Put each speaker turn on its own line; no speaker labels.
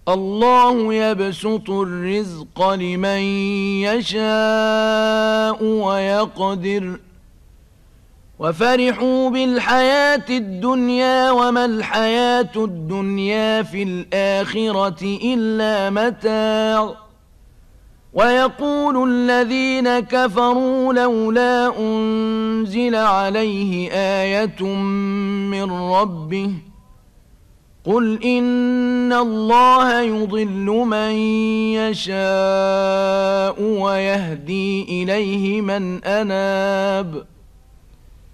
الله يبسط الرزق لمن يشاء ويقدر وفرحوا بالحياة الدنيا وما الحياة الدنيا في الآخرة إلا متاع ويقول الذين كفروا لولا أنزل عليه آية من ربه قل إن الله يضل من يشاء ويهدي إليه من أناب